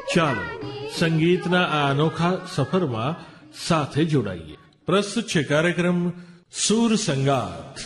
ચાલો સંગીતના આ અનોખા સફરમાં સાથે જોડાઈએ. પ્રસ્તુત છે કાર્યક્રમ સુર સંગાત.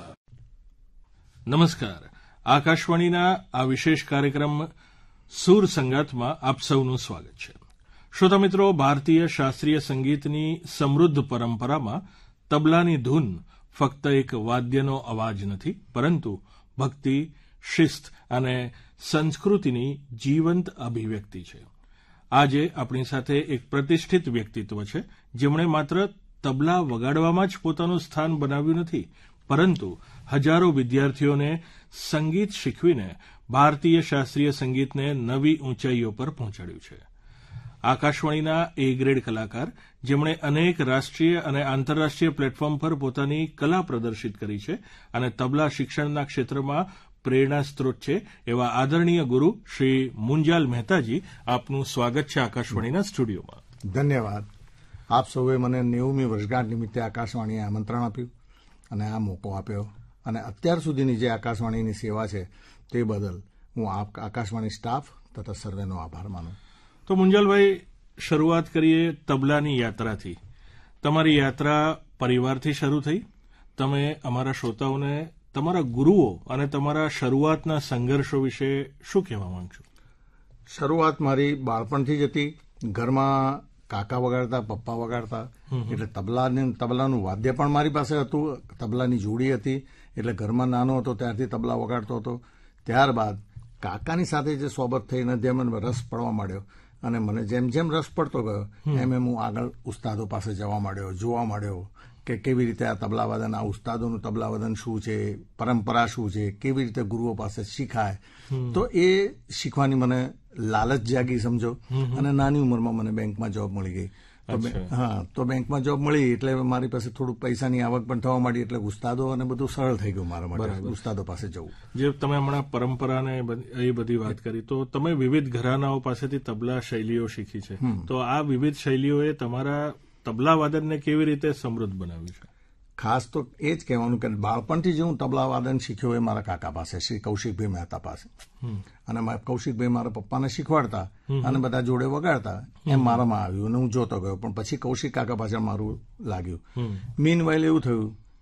નમસ્કાર. આકાશવાણીના આ વિશેષ કાર્યક્રમ સુર સંગાતમાં આપ સૌનું સ્વાગત છે. શ્રોતા મિત્રો, ભારતીય શાસ્ત્રીય સંગીતની સમૃદ્ધ પરંપરામાં તબલાની ધૂન ફક્ત એક વાદ્યનો અવાજ નથી, પરંતુ ભક્તિ, શિસ્ત અને સંસ્કૃતિની જીવંત અભિવ્યક્તિ છે. આજે આપણી સાથે એક પ્રતિષ્ઠિત વ્યક્તિત્વ છે, જેમણે માત્ર તબલા વગાડવામાં જ પોતાનું સ્થાન બનાવ્યું નથી, પરંતુ હજારો વિદ્યાર્થીઓને સંગીત શીખવીને ભારતીય શાસ્ત્રીય સંગીતને નવી ઊંચાઈઓ પર પહોંચાડ્યું છે. આકાશવાણીના એ ગ્રેડ કલાકાર, જેમણે અનેક રાષ્ટ્રીય અને આંતરરાષ્ટ્રીય પ્લેટફોર્મ પર પોતાની કલા પ્રદર્શિત કરી છે અને તબલા શિક્ષણના ક્ષેત્રમાં પ્રેરણા સ્ત્રોત છે, એવા આદરણીય ગુરુ શ્રી મુંજાલ મહેતાજી, આપનું સ્વાગત છે આકાશવાણીના સ્ટુડિયોમાં. ધન્યવાદ. આપ સૌએ મને 90મી વર્ષગાંઠ નિમિત્તે આકાશવાણીએ આમંત્રણ આપ્યું અને આ મોકો આપ્યો, અને અત્યાર સુધીની જે આકાશવાણીની સેવા છે તે બદલ હું આકાશવાણી સ્ટાફ તથા સર્વેનો આભાર માનું. તો મુંજાલભાઈ, શરૂઆત કરીએ તબલાની યાત્રાથી. તમારી યાત્રા પરિવારથી શરૂ થઈ. તમે અમારા શ્રોતાઓને તમારા ગુરુઓ અને તમારા શરૂઆતના સંઘર્ષો વિશે શું કહેવા માંગશો? શરૂઆત મારી બાળપણથી જ હતી. ઘરમાં કાકા વગાડતા, પપ્પા વગાડતા, એટલે તબલાનું વાદ્ય પણ મારી પાસે હતું. તબલાની જોડી હતી, એટલે ઘરમાં નાનો હતો ત્યારથી તબલા વગાડતો હતો. ત્યારબાદ કાકાની સાથે જે સોબત થઈને જેમ મને રસ પડવા માંડ્યો, અને મને જેમ જેમ રસ પડતો ગયો એમ હું આગળ ઉસ્તાદો પાસે જવા માંડ્યો, જોવા માંડ્યો કે કેવી રીતે આ તબલાવાદન, આ ઉસ્તાદોનું તબલાવાદન શું છે, પરંપરા શું છે, કેવી રીતે ગુરુઓ પાસે શીખાય. તો એ શીખવાની મને લાલચ જાગી, સમજો. અને નાની ઉંમરમાં મને બેંકમાં જોબ મળી ગઈ. તો બેંકમાં જોબ મળી એટલે મારી પાસે થોડું પૈસાની આવક પણ થવા માંડી, એટલે ઉસ્તાદો અને બધું સરળ થઈ ગયું મારા માટે, ઉસ્તાદો પાસે જવું. જે તમે હમણાં પરંપરાને એ બધી વાત કરી, તો તમે વિવિધ ઘરાનાઓ પાસેથી તબલા શૈલીઓ શીખી છે, તો આ વિવિધ શૈલીઓએ તમારા તબલા વાદનને કેવી રીતે સમૃદ્ધ બનાવ્યું છે? ખાસ તો એ જ કહેવાનું કે બાળપણથી જે હું તબલા વાદન શીખ્યો એ મારા કાકા પાસે, શ્રી કૌશિકભાઈ મહેતા પાસે. અને કૌશિકભાઈ મારા પપ્પાને શીખવાડતા અને બધા જોડે વગાડતા, એમ મારામાં આવ્યું અને હું જોતો ગયો. પણ પછી કૌશિક કાકા પાછળ મારું લાગ્યું. મીન વાઇલ એવું થયું